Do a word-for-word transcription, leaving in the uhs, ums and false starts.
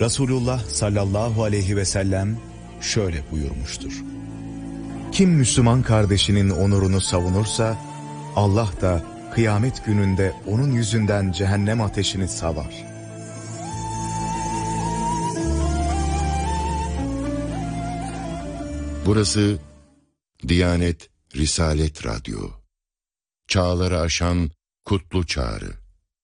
Resulullah sallallahu aleyhi ve sellem şöyle buyurmuştur: kim Müslüman kardeşinin onurunu savunursa, Allah da kıyamet gününde onun yüzünden cehennem ateşini savar. Burası Diyanet Risalet Radyo. Çağları aşan kutlu çağrı.